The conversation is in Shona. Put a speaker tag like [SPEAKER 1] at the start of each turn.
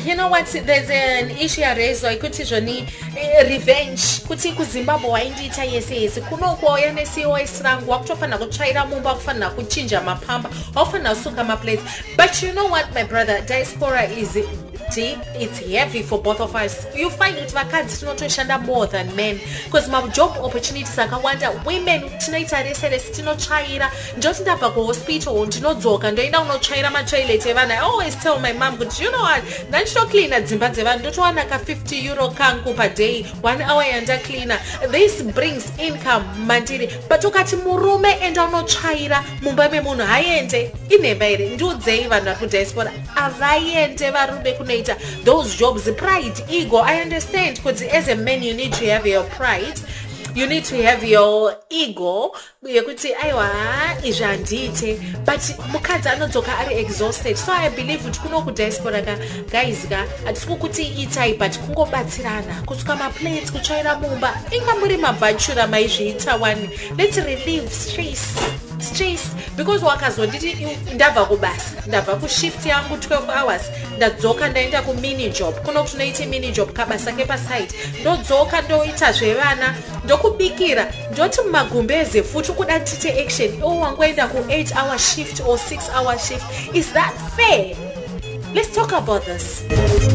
[SPEAKER 1] You know what, there's an issue raised kuti zvoni revenge kuti kuZimbabwe waindiita yese kunokuauya neCOS rangu wakutofanira kutsvaira mumba wakufanira kuchinja mapamba wakufanira kusuka maplates. But you know what, my brother, diaspora is deep, it's heavy for both of us. You find kuti vakadzi tinotoshanda more than men because my job opportunities akawanda. Women tinoita rese tinotsvaira, ndoti ndabva kuhospital ndinodzoka ndoenda kunotsvaira matoilet evana. I always tell my mom kuti you know what, ndanditocleana dzimba dzevanhu ndotowana ka €50 kangu per day, 1 hour yanda cleaner. This brings income mandiri. But ukati murume enda unotsvaira mumba memunhu haende inhemba here. Ndiudzei vanhu vari kudiaspora avaende varume kunoita those jobs. Pride, ego, I understand because as a man you need to have your pride, you need to have your ego yekuti aiwa izvi handite, but mukadzi anodzoka ari exhausted. So I believe kuti kuno kudiaspora guys hatisi kukuti itai but kungobatsirana kusuka maplates, kutsvaira mumba, inga muri mabhachura maizviita wani. Let's relieve stress because wakazonditi ndabva kubasa, ndabva kushift yangu 12 hours, ndadzoka ndaenda kumini job. Kuno kunoita mini job kabasa kepaside, ndodzoka ndoita zvevana, ndokubikira, ndoti mumagumbeze futi kuda tite action. Wangoenda ku 8 hour shift or 6 hour shift. Is that fair? Let's talk about this.